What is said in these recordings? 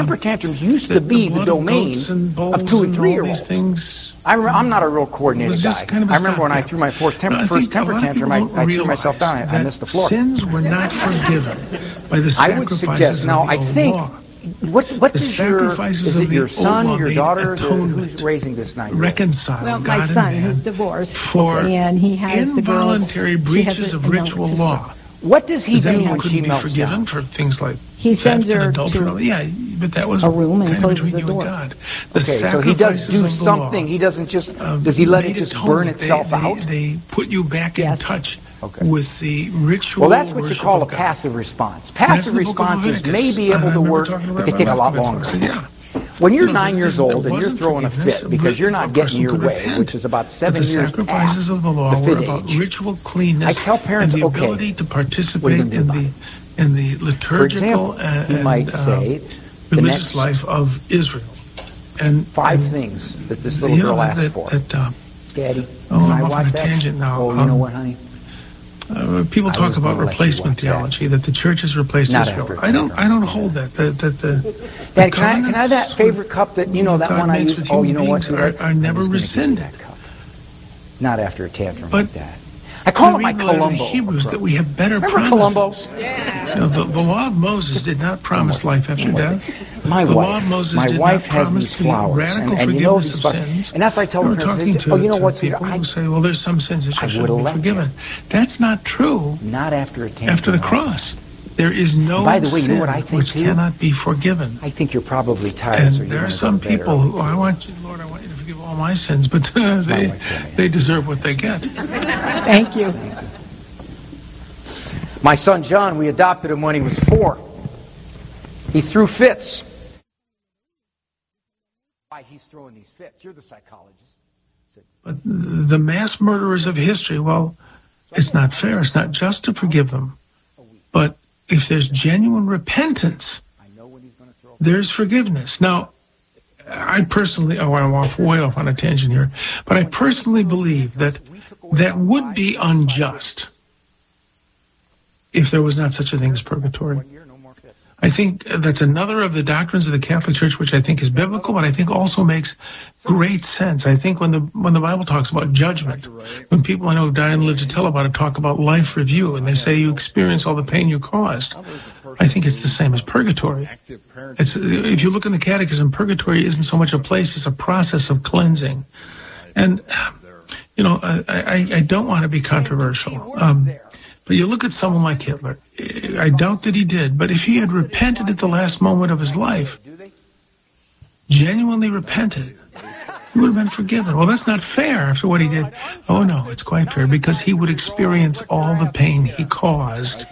temper tantrums used to be the domain of 2 and 3-year-olds. I'm not a real coordinated guy. I remember when I threw my first temper tantrum, I threw myself down. I missed the floor. Sins were not forgiven by the sacrifices I would suggest, now I think, what is your son, your daughter, who's raising this 9-year-old? Reconcile well, God my son, and man who's divorced, for and he has involuntary breaches of ritual law. What does he do when could she be melts forgiven down? for things like he sends theft her and adultery? Yeah, but that was a room and kind of closes between the you door. and God. Okay, so he does do something. He doesn't just, does he let it just burn itself out? They put you back in touch with the ritual. Well, that's what you call a passive response. Passive responses may be able to work, but they take a lot longer. Yeah. When you're 9 years old and you're throwing a fit because you're not getting your way, which is about 7 years past sacrifices of the law the fit were about age, ritual cleanness. I tell parents, and the okay, ability to participate in the liturgical you might say religious life of Israel. And 5 things that this little girl asked for. Daddy, I'm off on a tangent now. Oh, you know what, honey? People talk about replacement theology, that the church has replaced Israel. I don't hold that. Dad, can I have that favorite cup that, you know, that one I use? Oh, you know what? Are never rescinded. Not after a tantrum like that. I call it my Columbo. Hebrews that we have better promises. Columbo? Yeah. You know, the law of Moses did not promise life after death. My wife has these flowers, and you know these flowers, and that's why I tell her, oh, you know what, people who say, well, there's some sins that shouldn't be forgiven. That's not true. Not after a tantrum. After the cross. There is no by the way, sin you know what I think which cannot be forgiven. I think you're probably tired. And so there are some people who, I want you, Lord, I want you to forgive all my sins, but they deserve what they get. Thank you. My son John, we adopted him when he was 4. He threw fits. Why he's throwing these fits? You're the psychologist. But the mass murderers of history, well, it's not fair. It's not just to forgive them. But if there's genuine repentance, there's forgiveness. Now, I personally, I'm way off on a tangent here, but I personally believe that would be unjust if there was not such a thing as purgatory. I think that's another of the doctrines of the Catholic Church, which I think is biblical, but I think also makes great sense. I think when the Bible talks about judgment, when people I know who died and lived to tell about it talk about life review, and they say you experience all the pain you caused, I think it's the same as purgatory. If you look in the Catechism, purgatory isn't so much a place, it's a process of cleansing. And, you know, I don't want to be controversial. But you look at someone like Hitler, I doubt that he did, but if he had repented at the last moment of his life, genuinely repented, he would have been forgiven. Well, that's not fair after what he did. Oh, no, it's quite fair, because he would experience all the pain he caused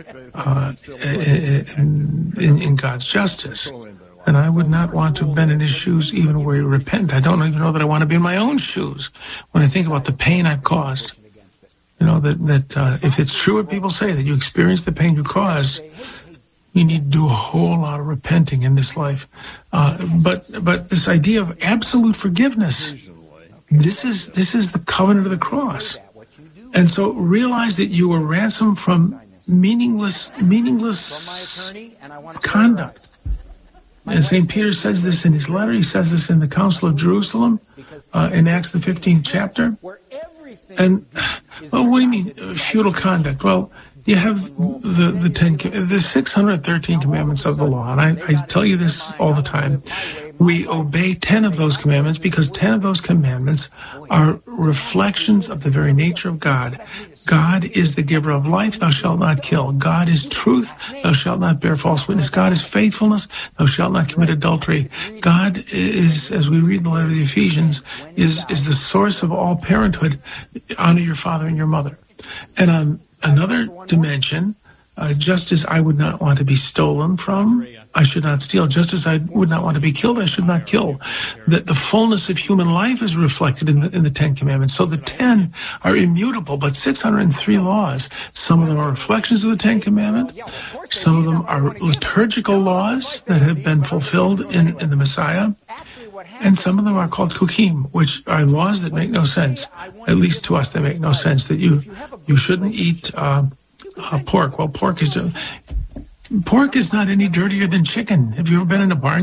in God's justice. And I would not want to have been in his shoes even where he repent. I don't even know that I want to be in my own shoes when I think about the pain I've caused. You know, that if it's true what people say, that you experience the pain you caused, you need to do a whole lot of repenting in this life. But this idea of absolute forgiveness, this is the covenant of the cross. And so realize that you were ransomed from meaningless conduct. And St. Peter says this in his letter. He says this in the Council of Jerusalem in Acts the 15th chapter. And, well, what do you mean, futile conduct? Well, you have the 613 commandments of the law, and I tell you this all the time. We obey 10 of those commandments because 10 of those commandments are reflections of the very nature of God. God is the giver of life, thou shalt not kill. God is truth, thou shalt not bear false witness. God is faithfulness, thou shalt not commit adultery. God is, as we read in the letter of the Ephesians, is the source of all parenthood. Honor your father and your mother. And on another dimension, just as I would not want to be stolen from, I should not steal. Just as I would not want to be killed, I should not kill. That the fullness of human life is reflected in the 10 commandments. So the 10 are immutable, but 603 laws. Some of them are reflections of the 10 commandments. Some of them are liturgical laws that have been fulfilled in the Messiah. And some of them are called chukim, which are laws that make no sense. At least to us, they make no sense. That you shouldn't eat pork. Well, pork is not any dirtier than chicken. Have you ever been in a bar?